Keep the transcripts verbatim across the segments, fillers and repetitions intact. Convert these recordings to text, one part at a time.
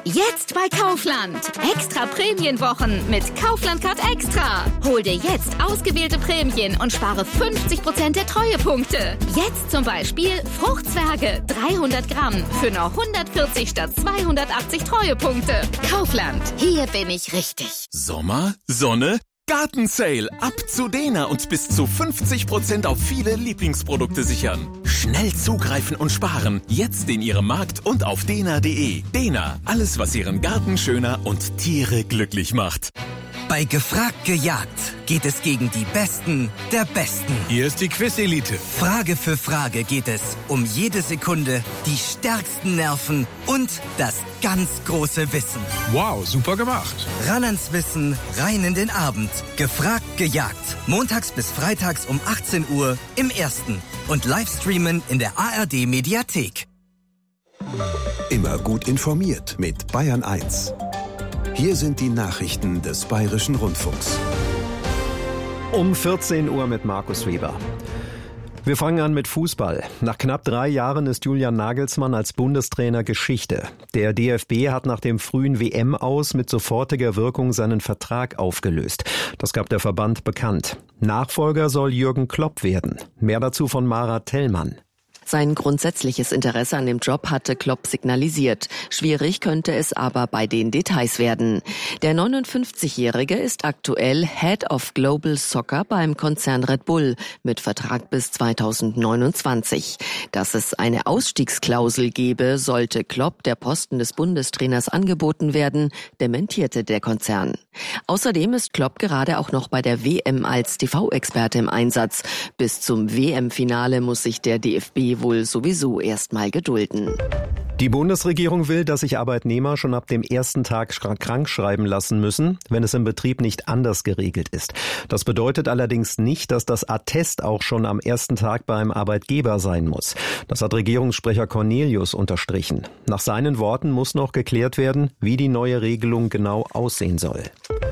Jetzt bei Kaufland. Extra Prämienwochen mit Kaufland Card Extra. Hol dir jetzt ausgewählte Prämien und spare fünfzig Prozent der Treuepunkte. Jetzt zum Beispiel Fruchtzwerge dreihundert Gramm für nur hundertvierzig statt zweihundertachtzig Treuepunkte. Kaufland, hier bin ich richtig. Sommer, Sonne, Gartensale. Ab zu Dena und bis zu fünfzig Prozent auf viele Lieblingsprodukte sichern. Schnell zugreifen und sparen. Jetzt in Ihrem Markt und auf dena punkt de. Dena, alles was Ihren Garten schöner und Tiere glücklich macht. Bei Gefragt gejagt geht es gegen die Besten der Besten. Hier ist die Quiz-Elite. Frage für Frage geht es um jede Sekunde, die stärksten Nerven und das ganz große Wissen. Wow, super gemacht. Ran ans Wissen, rein in den Abend. Gefragt gejagt. Montags bis freitags um achtzehn Uhr im Ersten. Und Livestreamen in der A R D-Mediathek. Immer gut informiert mit Bayern eins. Hier sind die Nachrichten des Bayerischen Rundfunks. Um vierzehn Uhr mit Markus Weber. Wir fangen an mit Fußball. Nach knapp drei Jahren ist Julian Nagelsmann als Bundestrainer Geschichte. Der D F B hat nach dem frühen W M-Aus mit sofortiger Wirkung seinen Vertrag aufgelöst. Das gab der Verband bekannt. Nachfolger soll Jürgen Klopp werden. Mehr dazu von Mara Tellmann. Sein grundsätzliches Interesse an dem Job hatte Klopp signalisiert. Schwierig könnte es aber bei den Details werden. Der neunundfünfzigjährige ist aktuell Head of Global Soccer beim Konzern Red Bull mit Vertrag bis zweitausendneunundzwanzig. Dass es eine Ausstiegsklausel gebe, sollte Klopp der Posten des Bundestrainers angeboten werden, dementierte der Konzern. Außerdem ist Klopp gerade auch noch bei der W M als T V-Experte im Einsatz. Bis zum W M-Finale muss sich der D F B wohl sowieso erstmal gedulden. Die Bundesregierung will, dass sich Arbeitnehmer schon ab dem ersten Tag krank schreiben lassen müssen, wenn es im Betrieb nicht anders geregelt ist. Das bedeutet allerdings nicht, dass das Attest auch schon am ersten Tag beim Arbeitgeber sein muss. Das hat Regierungssprecher Cornelius unterstrichen. Nach seinen Worten muss noch geklärt werden, wie die neue Regelung genau aussehen soll.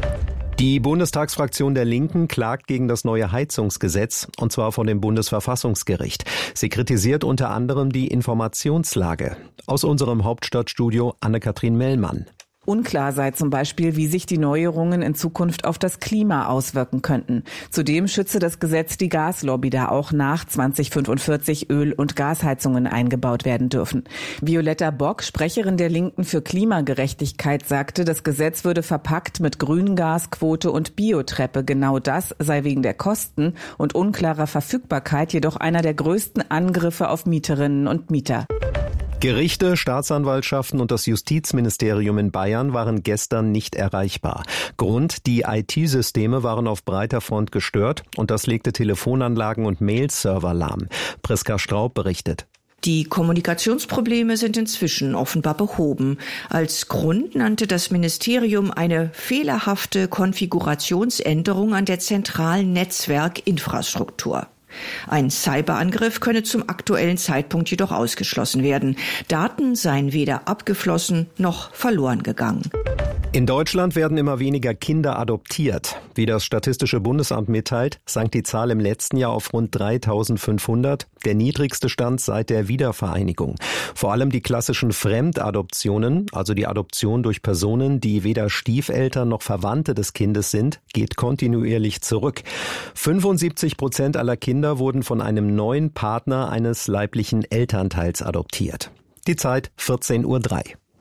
Die Bundestagsfraktion der Linken klagt gegen das neue Heizungsgesetz, und zwar vor dem Bundesverfassungsgericht. Sie kritisiert unter anderem die Informationslage. Aus unserem Hauptstadtstudio Anne-Kathrin Mellmann. Unklar sei zum Beispiel, wie sich die Neuerungen in Zukunft auf das Klima auswirken könnten. Zudem schütze das Gesetz die Gaslobby, da auch nach zweitausendfünfundvierzig Öl- und Gasheizungen eingebaut werden dürfen. Violetta Bock, Sprecherin der Linken für Klimagerechtigkeit, sagte, das Gesetz würde verpackt mit Grüngasquote und Biotreppe. Genau das sei wegen der Kosten und unklarer Verfügbarkeit jedoch einer der größten Angriffe auf Mieterinnen und Mieter. Gerichte, Staatsanwaltschaften und das Justizministerium in Bayern waren gestern nicht erreichbar. Grund, die I T-Systeme waren auf breiter Front gestört und das legte Telefonanlagen und Mail-Server lahm. Priska Straub berichtet. Die Kommunikationsprobleme sind inzwischen offenbar behoben. Als Grund nannte das Ministerium eine fehlerhafte Konfigurationsänderung an der zentralen Netzwerkinfrastruktur. Ein Cyberangriff könne zum aktuellen Zeitpunkt jedoch ausgeschlossen werden. Daten seien weder abgeflossen noch verloren gegangen. In Deutschland werden immer weniger Kinder adoptiert. Wie das Statistische Bundesamt mitteilt, sank die Zahl im letzten Jahr auf rund dreitausendfünfhundert, der niedrigste Stand seit der Wiedervereinigung. Vor allem die klassischen Fremdadoptionen, also die Adoption durch Personen, die weder Stiefeltern noch Verwandte des Kindes sind, geht kontinuierlich zurück. fünfundsiebzig Prozent aller Kinder wurden von einem neuen Partner eines leiblichen Elternteils adoptiert. Die Zeit vierzehn Uhr drei.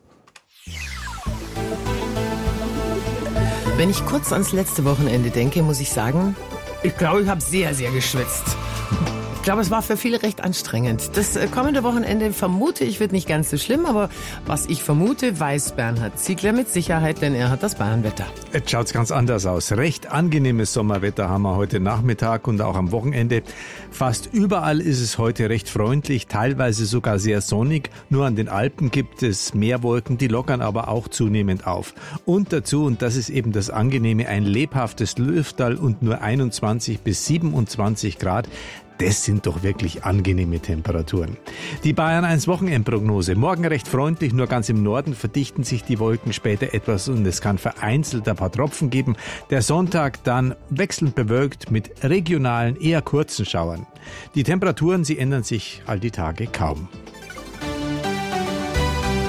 Wenn ich kurz ans letzte Wochenende denke, muss ich sagen, ich glaube, ich habe sehr, sehr geschwitzt. Ich glaube, es war für viele recht anstrengend. Das kommende Wochenende vermute ich, wird nicht ganz so schlimm, aber was ich vermute, weiß Bernhard Ziegler mit Sicherheit, denn er hat das Bayernwetter. Jetzt schaut's ganz anders aus. Recht angenehmes Sommerwetter haben wir heute Nachmittag und auch am Wochenende. Fast überall ist es heute recht freundlich, teilweise sogar sehr sonnig. Nur an den Alpen gibt es mehr Wolken, die lockern aber auch zunehmend auf. Und dazu, und das ist eben das Angenehme, ein lebhaftes Lüfterl und nur einundzwanzig bis siebenundzwanzig Grad. Das sind doch wirklich angenehme Temperaturen. Die Bayern eins Wochenendprognose. Morgen recht freundlich, nur ganz im Norden verdichten sich die Wolken später etwas und es kann vereinzelt ein paar Tropfen geben. Der Sonntag dann wechselnd bewölkt mit regionalen, eher kurzen Schauern. Die Temperaturen, sie ändern sich all die Tage kaum.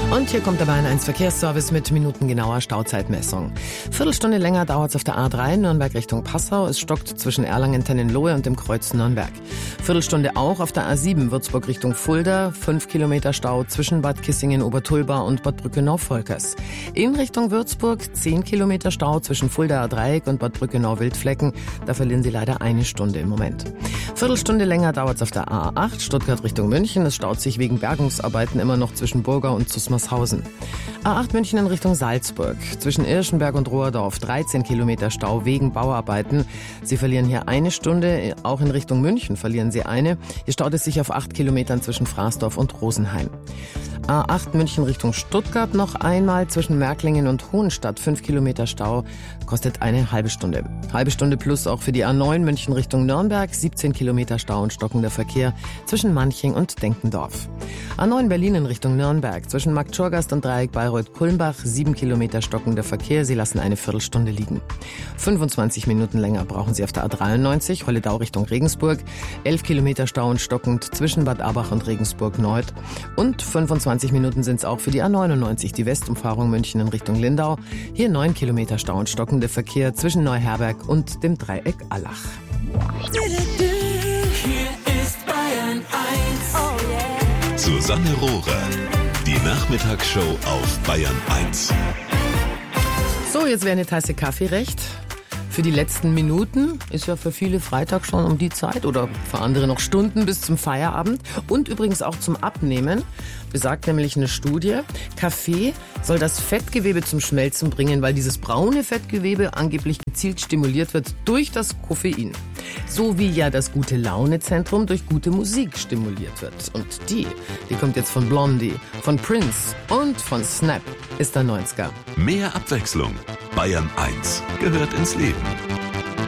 Und hier kommt der Bayern eins Verkehrsservice mit minutengenauer Stauzeitmessung. Viertelstunde länger dauert es auf der A drei Nürnberg Richtung Passau. Es stockt zwischen Erlangen-Tennenlohe und dem Kreuz Nürnberg. Viertelstunde auch auf der A sieben Würzburg Richtung Fulda. Fünf Kilometer Stau zwischen Bad Kissingen-Obertulba und Bad Brückenau-Volkers. In Richtung Würzburg zehn Kilometer Stau zwischen Fuldaer Dreieck und Bad Brückenau-Wildflecken. Da verlieren Sie leider eine Stunde im Moment. Viertelstunde länger dauert es auf der A acht Stuttgart Richtung München. Es staut sich wegen Bergungsarbeiten immer noch zwischen Burga und Zusmarshausen. A acht München in Richtung Salzburg. Zwischen Irschenberg und Rohrdorf dreizehn Kilometer Stau wegen Bauarbeiten. Sie verlieren hier eine Stunde. Auch in Richtung München verlieren Sie eine. Hier staut es sich auf acht Kilometern zwischen Fraßdorf und Rosenheim. A acht München Richtung Stuttgart noch einmal zwischen Märklingen und Hohenstadt. fünf Kilometer Stau kostet eine halbe Stunde. Halbe Stunde plus auch für die A neun München Richtung Nürnberg. siebzehn Kilometer Stau und stockender Verkehr zwischen Manching und Denkendorf. A neun Berlin in Richtung Nürnberg. Zwischen Marktschorgast und Dreieck Bayreuth-Kulmbach. sieben Kilometer stockender Verkehr. Sie lassen eine Viertelstunde liegen. fünfundzwanzig Minuten länger brauchen Sie auf der A dreiundneunzig Holledau Richtung Regensburg. elf Kilometer Stau und stockend zwischen Bad Abach und Regensburg-Nord. Und fünfundzwanzig Minuten sind es auch für die A neunundneunzig, die Westumfahrung München in Richtung Lindau. Hier neun Kilometer Stau und stockender Verkehr zwischen Neuherberg und dem Dreieck Allach. Hier ist Bayern eins. Oh yeah. Susanne Rohrer, die Nachmittagsshow auf Bayern eins. So, jetzt wäre eine Tasse Kaffee recht. Für die letzten Minuten ist ja für viele Freitag schon um die Zeit oder für andere noch Stunden bis zum Feierabend und übrigens auch zum Abnehmen. Besagt nämlich eine Studie, Kaffee soll das Fettgewebe zum Schmelzen bringen, weil dieses braune Fettgewebe angeblich gezielt stimuliert wird durch das Koffein. So wie ja das Gute-Laune-Zentrum durch gute Musik stimuliert wird. Und die, die kommt jetzt von Blondie, von Prince und von Snap, ist der neunziger. Mehr Abwechslung. Bayern eins gehört ins Leben.